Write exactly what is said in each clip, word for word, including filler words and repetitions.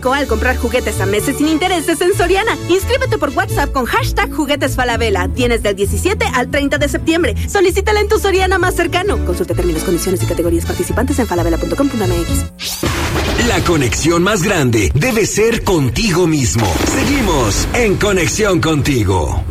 Al comprar juguetes a meses sin intereses en Soriana. Inscríbete por WhatsApp con hashtag Juguetes Falabella. Tienes del diecisiete al treinta de septiembre. Solicítala en tu Soriana más cercano. Consulta términos, condiciones y categorías participantes en falabella punto com punto m x. La conexión más grande debe ser contigo mismo. Seguimos en Conexión Contigo.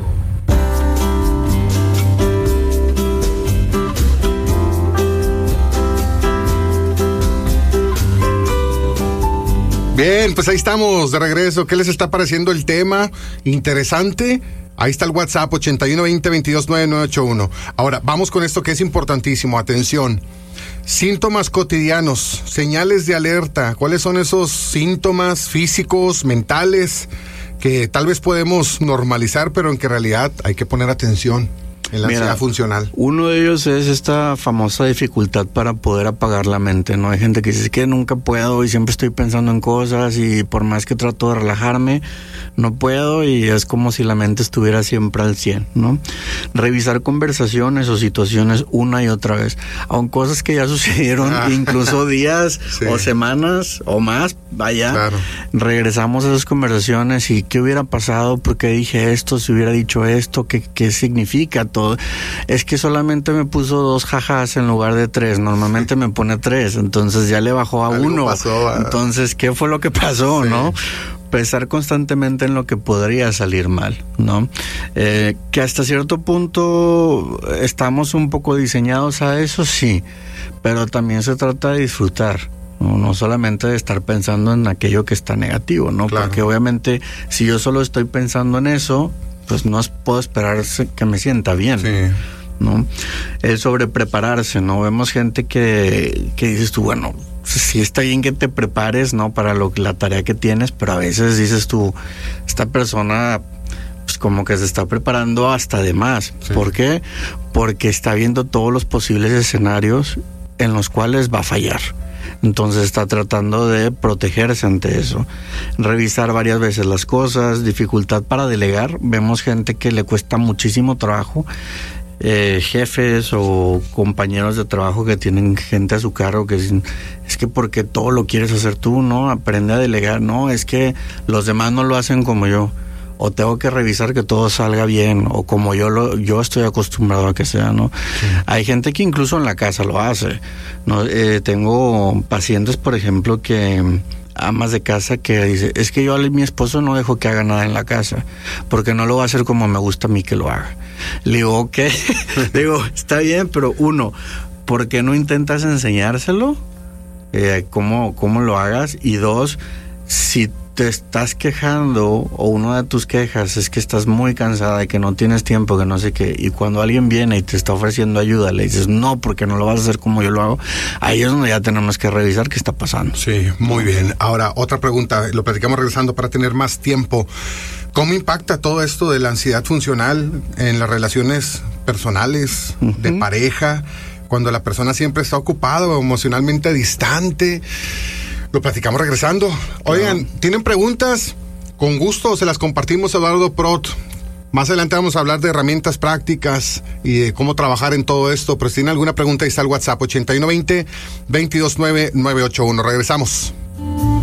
Bien, pues ahí estamos de regreso. ¿Qué les está pareciendo el tema? ¿Interesante? Ahí está el WhatsApp ochenta y uno veinte veintidós nueve nueve ocho uno. Ahora, vamos con esto que es importantísimo. Atención. Síntomas cotidianos, señales de alerta. ¿Cuáles son esos síntomas físicos, mentales, que tal vez podemos normalizar, pero en que en realidad hay que poner atención en la Mira, ansiedad funcional? Uno de ellos es esta famosa dificultad para poder apagar la mente, ¿no? Hay gente que dice que nunca puedo y siempre estoy pensando en cosas y por más que trato de relajarme, no puedo y es como si la mente estuviera siempre al cien, ¿no? Revisar conversaciones o situaciones una y otra vez, aun cosas que ya sucedieron, ah. incluso días sí. o semanas o más, vaya, claro. regresamos a esas conversaciones y qué hubiera pasado, por qué dije esto, si hubiera dicho esto, qué, qué significa todo. Es que solamente me puso dos jajas en lugar de tres. Normalmente me pone tres, entonces ya le bajó a Algo uno. Pasó, a... Entonces, ¿qué fue lo que pasó, sí. no? Pensar constantemente en lo que podría salir mal, ¿no? Eh, que hasta cierto punto estamos un poco diseñados a eso, sí, pero también se trata de disfrutar. No, no solamente de estar pensando en aquello que está negativo, ¿no? Claro. Porque obviamente si yo solo estoy pensando en eso, pues no puedo esperar que me sienta bien, sí. ¿no? Es sobre prepararse, ¿no? Vemos gente que, que dices tú, bueno, sí está bien que te prepares, ¿no? Para lo, la tarea que tienes, pero a veces dices tú, esta persona pues como que se está preparando hasta de más. Sí. ¿Por qué? Porque está viendo todos los posibles escenarios en los cuales va a fallar. Entonces está tratando de protegerse ante eso. Revisar varias veces las cosas, dificultad para delegar. Vemos gente que le cuesta muchísimo trabajo, eh, jefes o compañeros de trabajo que tienen gente a su cargo que dicen, es que porque todo lo quieres hacer tú, ¿no? Aprende a delegar, no, es que los demás no lo hacen como yo. O tengo que revisar que todo salga bien, o como yo lo yo estoy acostumbrado a que sea, ¿no? Sí. Hay gente que incluso en la casa lo hace, ¿no? Eh, tengo pacientes, por ejemplo, que amas de casa que dice, es que yo a mi esposo no dejo que haga nada en la casa, porque no lo va a hacer como me gusta a mí que lo haga. Le digo, ok, digo, está bien, pero uno, ¿por qué no intentas enseñárselo? Eh, cómo, cómo lo hagas, y dos, si te estás quejando o una de tus quejas es que estás muy cansada, de que no tienes tiempo, que no sé qué, y cuando alguien viene y te está ofreciendo ayuda, le dices no, porque no lo vas a hacer como yo lo hago, ahí es donde ya tenemos que revisar qué está pasando. Sí, muy bien. Ahora, otra pregunta, lo platicamos regresando para tener más tiempo. ¿Cómo impacta todo esto de la ansiedad funcional en las relaciones personales, uh-huh. de pareja, cuando la persona siempre está ocupada o emocionalmente distante? Lo platicamos regresando. Oigan, ¿tienen preguntas? Con gusto se las compartimos a Eduardo Prot. Más adelante vamos a hablar de herramientas prácticas y de cómo trabajar en todo esto. Pero si tienen alguna pregunta, ahí está el WhatsApp ochenta y uno veinte veintidós nueve nueve ocho uno. Regresamos.